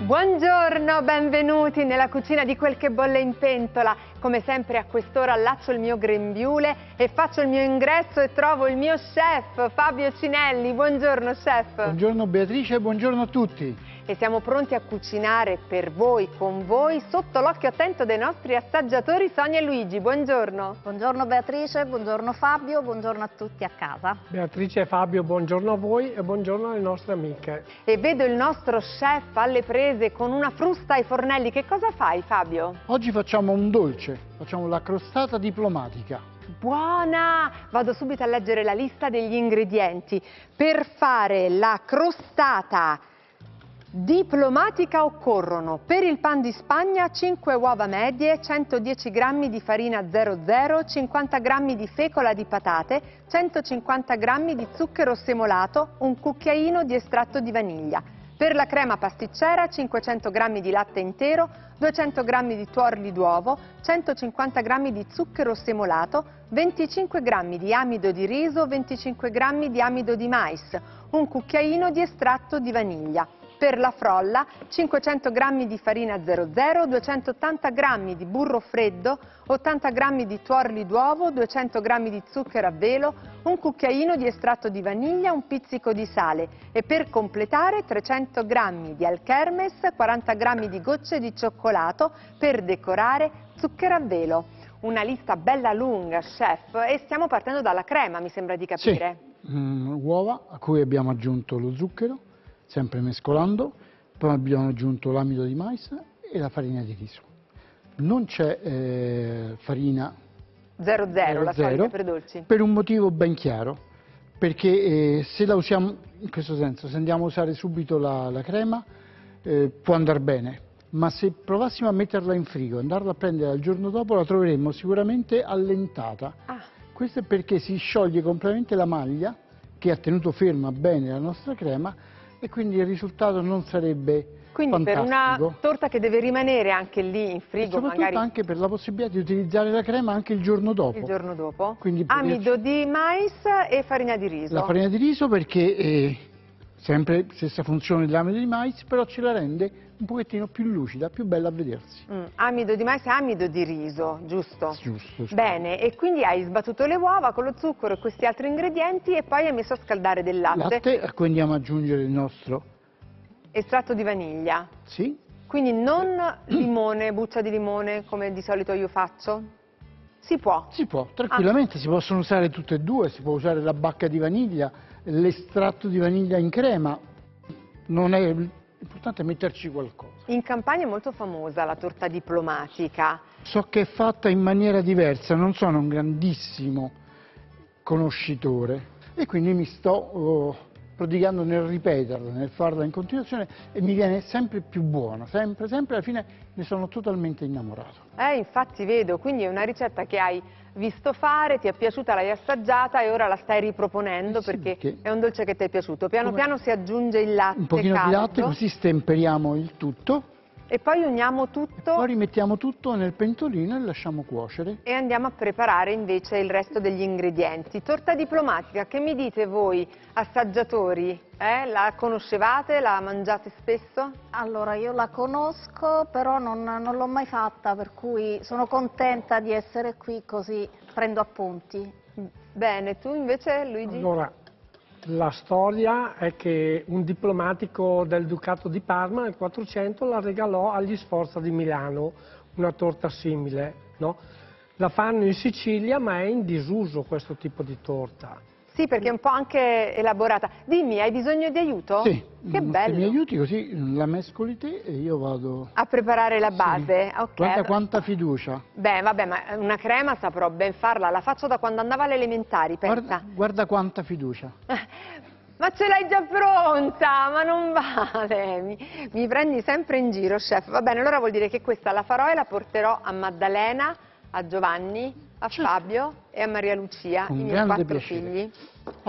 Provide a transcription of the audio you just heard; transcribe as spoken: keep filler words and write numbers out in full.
Buongiorno, benvenuti nella cucina di Quel che bolle in pentola. Come sempre a quest'ora allaccio il mio grembiule e faccio il mio ingresso e trovo il mio chef Fabio Cinelli. Buongiorno chef. Buongiorno Beatrice e buongiorno a tutti. E siamo pronti a cucinare per voi, con voi, sotto l'occhio attento dei nostri assaggiatori Sonia e Luigi. Buongiorno. Buongiorno Beatrice, buongiorno Fabio, buongiorno a tutti a casa. Beatrice e Fabio, buongiorno a voi e buongiorno alle nostre amiche. E vedo il nostro chef alle prese con una frusta ai fornelli. Che cosa fai, Fabio? Oggi facciamo un dolce, facciamo la crostata diplomatica. Buona! Vado subito a leggere la lista degli ingredienti. Per fare la crostata diplomatica occorrono per il pan di Spagna cinque uova medie, centodieci grammi di farina zero zero, cinquanta grammi di fecola di patate, centocinquanta grammi di zucchero semolato, un cucchiaino di estratto di vaniglia. Per la crema pasticcera cinquecento grammi di latte intero, duecento grammi di tuorli d'uovo, centocinquanta grammi di zucchero semolato, venticinque grammi di amido di riso, venticinque grammi di amido di mais, un cucchiaino di estratto di vaniglia. Per la frolla cinquecento grammi di farina zero zero, duecentottanta grammi di burro freddo, ottanta grammi di tuorli d'uovo, duecento grammi di zucchero a velo, un cucchiaino di estratto di vaniglia, un pizzico di sale e per completare trecento grammi di alchermes, quaranta grammi di gocce di cioccolato, per decorare zucchero a velo. Una lista bella lunga, chef, e stiamo partendo dalla crema, mi sembra di capire. Sì, mm, uova a cui abbiamo aggiunto lo zucchero, sempre mescolando, poi abbiamo aggiunto l'amido di mais e la farina di riso. Non c'è eh, farina zero zero, la solita per dolci. Per un motivo ben chiaro, perché eh, se la usiamo, in questo senso, se andiamo a usare subito la, la crema, eh, può andare bene, ma se provassimo a metterla in frigo e andarla a prendere il giorno dopo, la troveremmo sicuramente allentata. Ah. Questo è perché si scioglie completamente la maglia, che ha tenuto ferma bene la nostra crema, e quindi il risultato non sarebbe quindi fantastico. Per una torta che deve rimanere anche lì in frigo, e soprattutto magari anche per la possibilità di utilizzare la crema anche il giorno dopo. Il giorno dopo? Quindi amido di mais e farina di riso. La farina di riso perché è sempre stessa funzione dell'amido di mais, però ce la rende un pochettino più lucida, più bella a vedersi. Mm, amido di mais e amido di riso, giusto? Giusto. giusto. Bene, e quindi hai sbattuto le uova con lo zucchero e questi altri ingredienti e poi hai messo a scaldare del latte. Latte, a cui andiamo ad aggiungere il nostro estratto di vaniglia. Sì. Quindi non limone, buccia di limone come di solito io faccio? Si può? Si può, tranquillamente, ah. Si possono usare tutte e due, si può usare la bacca di vaniglia, l'estratto di vaniglia in crema, non è... L'importante è metterci qualcosa. In Campania è molto famosa la torta diplomatica. So che è fatta in maniera diversa, non sono un grandissimo conoscitore e quindi mi sto oh, prodigando nel ripeterla, nel farla in continuazione e mi viene sempre più buona, sempre, sempre, alla fine ne sono totalmente innamorato. Eh, infatti vedo, quindi è una ricetta che hai visto fare, ti è piaciuta, l'hai assaggiata e ora la stai riproponendo eh sì, perché, perché è un dolce che ti è piaciuto. Piano come... piano si aggiunge il latte un pochino caldo, di latte, così stemperiamo il tutto. E poi uniamo tutto. E poi rimettiamo tutto nel pentolino e lasciamo cuocere. E andiamo a preparare invece il resto degli ingredienti. Torta diplomatica, che mi dite voi, assaggiatori? Eh? La conoscevate? La mangiate spesso? Allora, io la conosco, però non, non l'ho mai fatta, per cui sono contenta di essere qui, così prendo appunti. Bene, tu invece, Luigi? Allora, la storia è che un diplomatico del Ducato di Parma nel quattrocento la regalò agli Sforza di Milano, una torta simile, no? La fanno in Sicilia, ma è in disuso questo tipo di torta. Sì, perché è un po' anche elaborata. Dimmi, hai bisogno di aiuto? Sì, che bello. Se mi aiuti così la mescoli te e io vado a preparare la base. Sì. Okay. Guarda quanta fiducia. Beh, vabbè, ma una crema saprò ben farla, la faccio da quando andavo alle elementari, pensa. Guarda, guarda quanta fiducia. Ma ce l'hai già pronta, ma non vale, mi, mi prendi sempre in giro, chef. Va bene, allora vuol dire che questa la farò e la porterò a Maddalena, a Giovanni, a Fabio e a Maria Lucia, Con i miei grande quattro piacere. figli.